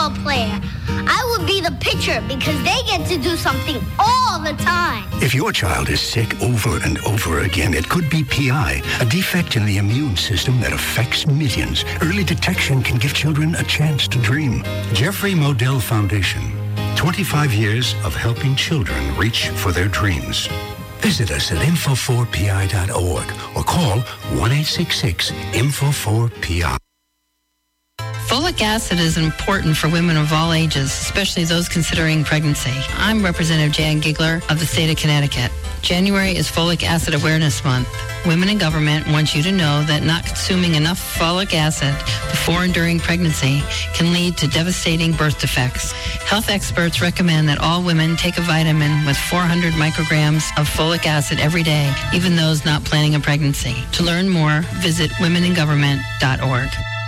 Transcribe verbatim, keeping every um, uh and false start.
football player. I would be the pitcher because they get to do something all the time. If your child is sick over and over again, it could be P I, a defect in the immune system that affects millions. Early detection can give children a chance to dream. Jeffrey Modell Foundation. twenty-five years of helping children reach for their dreams. Visit us at info four p i dot org or call one eight six six info four P I. Folic acid is important for women of all ages, especially those considering pregnancy. I'm Representative Jan Giggler of the state of Connecticut. January is Folic Acid Awareness Month. Women in government want you to know that not consuming enough folic acid before and during pregnancy can lead to devastating birth defects. Health experts recommend that all women take a vitamin with four hundred micrograms of folic acid every day, even those not planning a pregnancy. To learn more, visit women in government dot org.